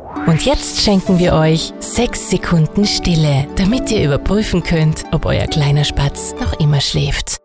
Und jetzt schenken wir euch 6 Sekunden Stille, damit ihr überprüfen könnt, ob euer kleiner Spatz noch immer schläft.